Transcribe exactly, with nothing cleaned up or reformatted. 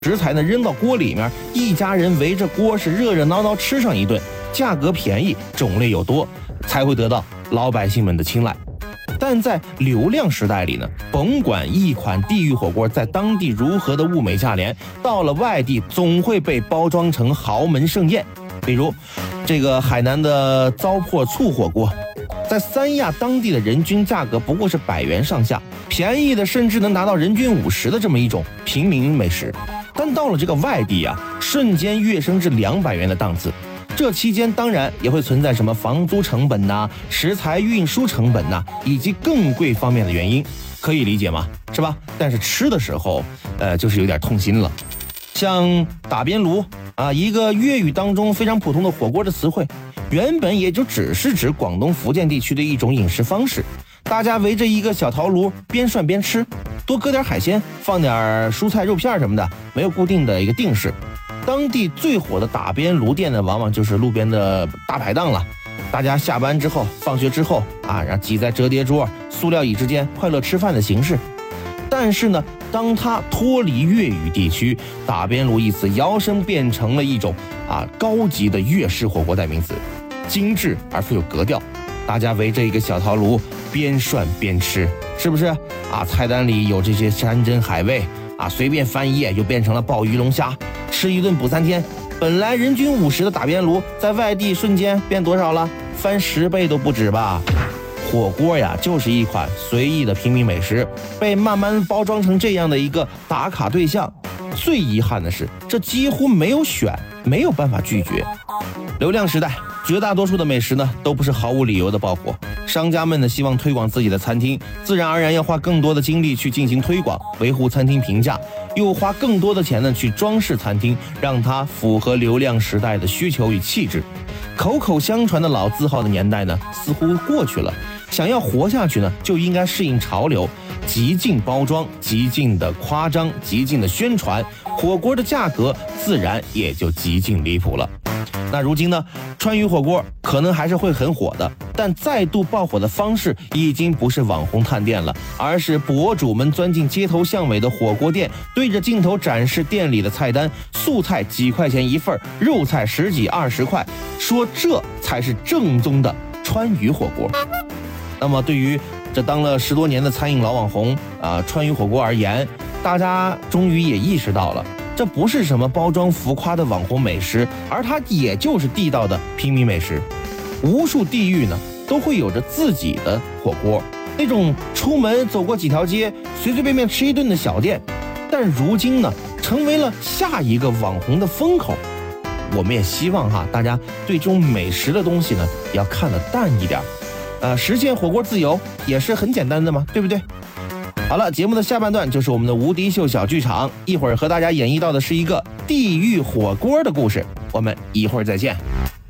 食材呢扔到锅里面，一家人围着锅是热热闹闹吃上一顿，价格便宜，种类又多，才会得到老百姓们的青睐。但在流量时代里呢，甭管一款地狱火锅在当地如何的物美价廉，到了外地总会被包装成豪门盛宴。比如这个海南的糟粕醋火锅，在三亚当地的人均价格不过是百元上下，便宜的甚至能达到人均五十的这么一种平民美食。但到了这个外地啊，瞬间跃升至两百元的档次。这期间当然也会存在什么房租成本呐、食材运输成本呐，以及更贵方面的原因，可以理解吗？是吧？但是吃的时候，呃，就是有点痛心了。像打边炉啊，一个粤语当中非常普通的火锅的词汇，原本也就只是指广东、福建地区的一种饮食方式。大家围着一个小陶炉，边涮边吃，多搁点海鲜，放点蔬菜、肉片什么的，没有固定的一个定式。当地最火的打边炉店呢，往往就是路边的大排档了。大家下班之后、放学之后啊，然后挤在折叠桌、塑料椅之间，快乐吃饭的形式。但是呢，当它脱离粤语地区，打边炉一词摇身变成了一种啊高级的粤式火锅代名词，精致而富有格调。大家围着一个小陶炉，边涮边吃，是不是啊？菜单里有这些山珍海味啊，随便翻一页就变成了鲍鱼龙虾，吃一顿补三天。本来人均五十的打边炉，在外地瞬间变多少了？翻十倍都不止吧。火锅呀，就是一款随意的平民美食，被慢慢包装成这样的一个打卡对象。最遗憾的是，这几乎没有选，没有办法拒绝。流量时代，绝大多数的美食呢，都不是毫无理由的爆火。商家们呢，希望推广自己的餐厅，自然而然要花更多的精力去进行推广，维护餐厅评价，又花更多的钱呢去装饰餐厅，让它符合流量时代的需求与气质。口口相传的老字号的年代呢，似乎过去了。想要活下去呢，就应该适应潮流，极尽包装，极尽的夸张，极尽的宣传，火锅的价格自然也就极尽离谱了。那如今呢，川渝火锅可能还是会很火的，但再度爆火的方式已经不是网红探店了，而是博主们钻进街头巷尾的火锅店，对着镜头展示店里的菜单，素菜几块钱一份，肉菜十几二十块，说这才是正宗的川渝火锅。那么对于这当了十多年的餐饮老网红啊，川渝火锅而言，大家终于也意识到了，这不是什么包装浮夸的网红美食，而它也就是地道的平民美食。无数地域呢，都会有着自己的火锅，那种出门走过几条街，随随便便吃一顿的小店，但如今呢，成为了下一个网红的风口。我们也希望哈，大家对这种美食的东西呢，要看得淡一点。呃，实现火锅自由也是很简单的嘛，对不对？好了，节目的下半段就是我们的无敌秀小剧场，一会儿和大家演绎到的是一个地狱火锅的故事，我们一会儿再见。